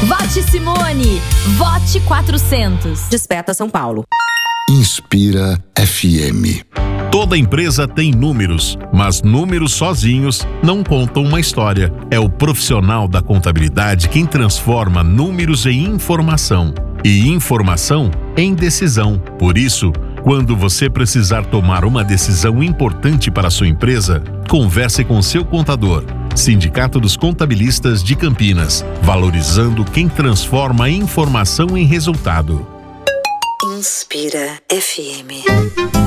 Vote Simone. Vote 400. Desperta São Paulo. Inspira FM. Toda empresa tem números, mas números sozinhos não contam uma história. É o profissional da contabilidade quem transforma números em informação e informação em decisão. Por isso, quando você precisar tomar uma decisão importante para a sua empresa, converse com seu contador. Sindicato dos Contabilistas de Campinas, valorizando quem transforma a informação em resultado. Inspira FM.